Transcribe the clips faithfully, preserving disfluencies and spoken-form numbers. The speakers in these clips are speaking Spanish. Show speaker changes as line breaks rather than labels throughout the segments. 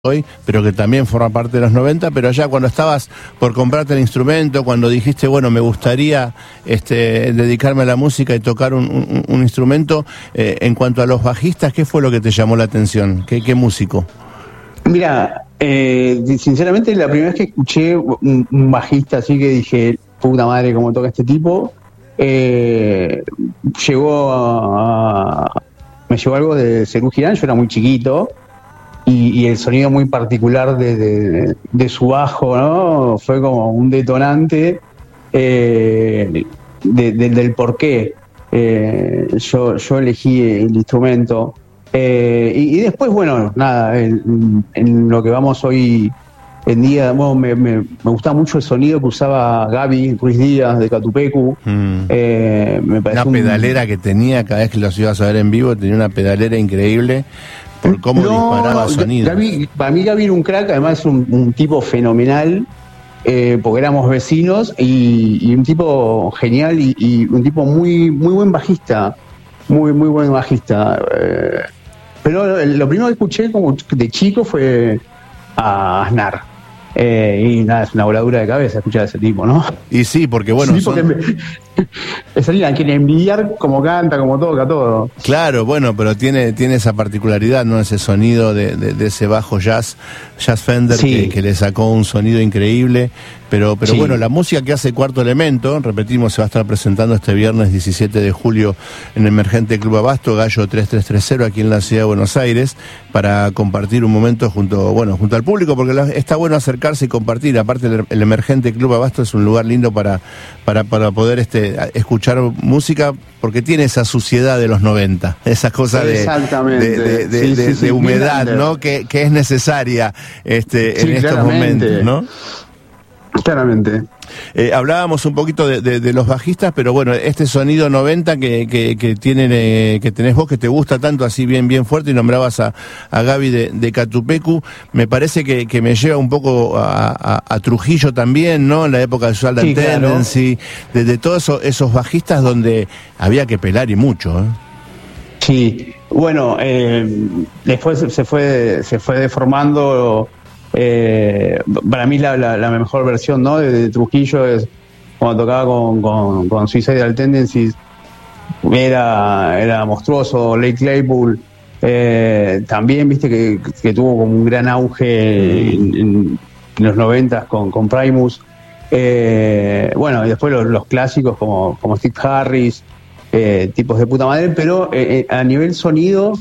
hoy, pero que también forma parte de los noventa, pero allá cuando estabas por comprarte el instrumento, cuando dijiste, bueno, me gustaría este, dedicarme a la música y tocar un, un, un instrumento, eh, en cuanto a los bajistas, ¿qué fue lo que te llamó la atención? ¿Qué, qué músico?
Mira, eh, sinceramente la primera vez que escuché un, un bajista así que dije, puta madre, cómo toca este tipo, eh, llegó a, a, me llegó algo de Serú Girán, yo era muy chiquito, y, y el sonido muy particular de, de, de su bajo, ¿no? Fue como un detonante eh, de, de, del porqué eh, yo, yo elegí el instrumento. Eh, y, y después, bueno, nada, en, en lo que vamos hoy en día, bueno, me, me, me gustaba mucho el sonido que usaba Gaby Ruiz Díaz de Catupecu. Mm. Eh, me
una pedalera un... que tenía, cada vez que los ibas a ver en vivo, tenía una pedalera increíble por cómo no, disparaba sonido.
Gaby, para mí Gaby era un crack, además es un, un tipo fenomenal, eh, porque éramos vecinos, y, y un tipo genial y, y un tipo muy, muy buen bajista, muy, muy buen bajista. Eh, Pero lo primero que escuché como de chico fue a Aznar. Eh, y nada, es una voladura de cabeza escuchar a ese tipo, ¿no?
Y sí, porque bueno...
Sí, porque son... me... es alguien a quien envidiar cómo canta, cómo toca, todo.
Claro, bueno, pero tiene tiene esa particularidad, ¿no? Ese sonido de, de, de ese bajo jazz, Jazz Fender, sí. que, que le sacó un sonido increíble. Pero, pero sí. bueno, la música que hace Cuarto Elemento, repetimos, se va a estar presentando este viernes diecisiete de julio en el Emergente Club Abasto, Gallo tres tres tres cero, aquí en la ciudad de Buenos Aires, para compartir un momento junto, bueno, junto al público, porque la, está bueno acercarse y compartir. Aparte, el, el Emergente Club Abasto es un lugar lindo para, para, para poder este, escuchar música, porque tiene esa suciedad de los noventa, esa cosa de, de, de, de, sí, de, sí, sí, de humedad, ¿no? Que, que es necesaria este, sí, en estos claramente. momentos, ¿no?
Claramente.
Eh, hablábamos un poquito de, de, de los bajistas, pero bueno, este sonido noventa que, que, que, tienen, eh, que tenés vos, que te gusta tanto, así bien bien fuerte, y nombrabas a, a Gaby de, de Catupecu, me parece que, que me lleva un poco a, a, a Trujillo también, ¿no? En la época de Social sí, Tendency, claro. de, de todos esos, esos bajistas donde había que pelar y mucho, ¿eh?
Sí, bueno, eh, después se fue, se fue deformando. Eh, para mí la, la, la mejor versión, ¿no? de, de Trujillo es cuando tocaba con, con, con Suicidal Tendencies, era, era monstruoso. Lake Claypool eh, también, viste que, que tuvo como un gran auge en, en, en los noventas con, con Primus. Eh, bueno, y después los, los clásicos como, como Steve Harris, eh, tipos de puta madre, pero eh, a nivel sonido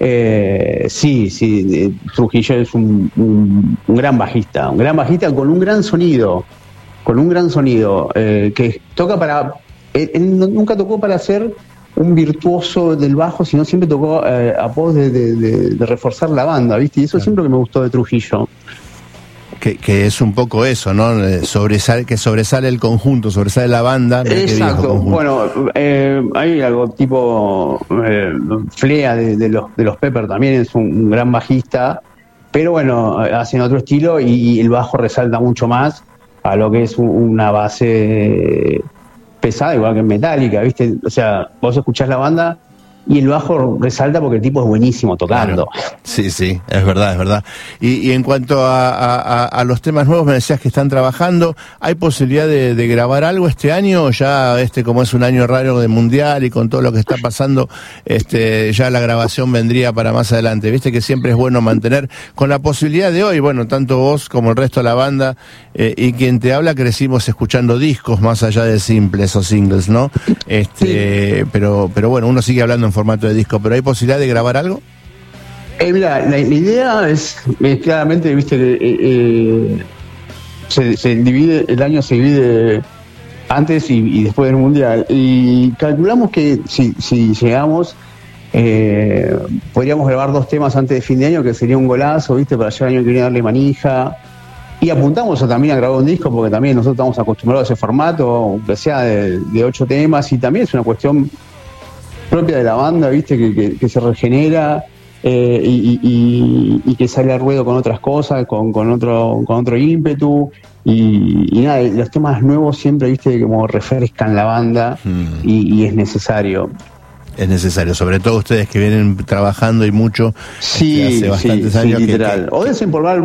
Eh, sí, sí, eh, Trujillo es un, un, un gran bajista, un gran bajista con un gran sonido, con un gran sonido, eh, que toca para, él, él nunca tocó para ser un virtuoso del bajo, sino siempre tocó eh, a pos de, de, de, de reforzar la banda, ¿viste? Y eso siempre que me gustó de Trujillo.
Que, que es un poco eso, ¿no? Sobresale, que sobresale el conjunto, sobresale la banda.
Exacto. Bueno, eh, hay algo tipo eh, Flea de, de los de los Pepper también es un, un gran bajista, pero bueno, hacen otro estilo y, y el bajo resalta mucho más a lo que es un, una base pesada, igual que en Metallica, ¿viste? O sea, vos escuchás la banda y el bajo resalta porque el tipo es buenísimo tocando.
Claro. Sí, sí, es verdad, es verdad. Y, y en cuanto a, a, a los temas nuevos, me decías que están trabajando. ¿Hay posibilidad de, de grabar algo este año? O ya, este, como es un año raro de mundial y con todo lo que está pasando, este, ya la grabación vendría para más adelante. Viste que siempre es bueno mantener con la posibilidad de hoy, bueno, tanto vos como el resto de la banda eh, y quien te habla, crecimos escuchando discos más allá de simples o singles, ¿no? Este, sí. pero, pero bueno, uno sigue hablando en formato de disco, pero ¿hay posibilidad de grabar algo?
Eh, mira, la, la idea es, es claramente, viste, que eh, eh, se, se divide, el año se divide antes y, y después del mundial, y calculamos que si, si llegamos, eh, podríamos grabar dos temas antes de fin de año, que sería un golazo, viste, para allá el año que viene darle manija. Y apuntamos a, también a grabar un disco, porque también nosotros estamos acostumbrados a ese formato, que sea de, de ocho temas, y también es una cuestión propia de la banda, viste, que, que, que se regenera eh, y, y, y que sale al ruedo con otras cosas, con, con otro con otro ímpetu, y, y nada, los temas nuevos siempre, viste, como refrescan la banda, mm. y, y es necesario.
es necesario, sobre todo ustedes que vienen trabajando y mucho
sí,
hace bastantes
sí,
años.
Sí, literal. Que, que, o desempolvar